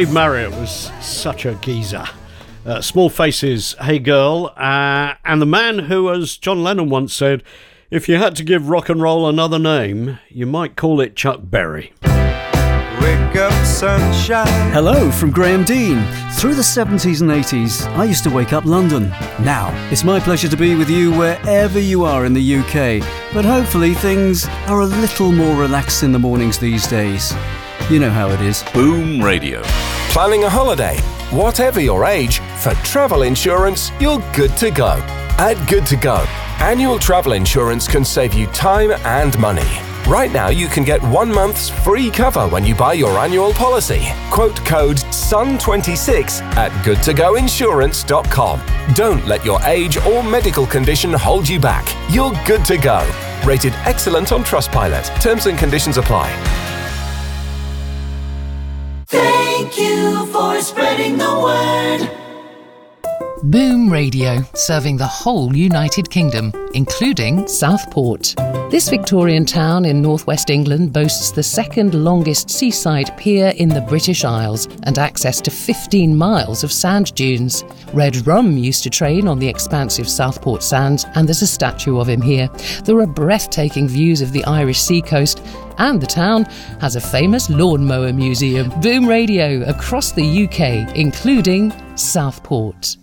Steve Marriott was such a geezer. Small Faces, Hey Girl, and the man who, as John Lennon once said, if you had to give rock and roll another name, you might call it Chuck Berry. Wake up, sunshine. Hello from Graham Dean. Through the 70s and 80s, I used to wake up London. Now, it's my pleasure to be with you wherever you are in the UK. But hopefully things are a little more relaxed in the mornings these days. You know how it is. Boom Radio. Planning a holiday? Whatever your age, for travel insurance, you're good to go. At Good to Go, annual travel insurance can save you time and money. Right now, you can get 1 month's free cover when you buy your annual policy. Quote code SUN26 at goodtogoinsurance.com. Don't let your age or medical condition hold you back. You're good to go. Rated excellent on Trustpilot. Terms and conditions apply. Thank you for spreading the word. Boom Radio, serving the whole United Kingdom, including Southport. This Victorian town in northwest England boasts the second longest seaside pier in the British Isles and access to 15 miles of sand dunes. Red Rum used to train on the expansive Southport sands, and there's a statue of him here. There are breathtaking views of the Irish seacoast, and the town has a famous lawnmower museum. Boom Radio across the UK, including Southport.